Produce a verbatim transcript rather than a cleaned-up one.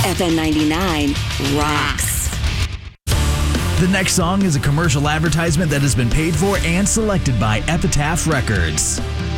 F M ninety-nine rocks. The next song is a commercial advertisement that has been paid for and selected by Epitaph Records.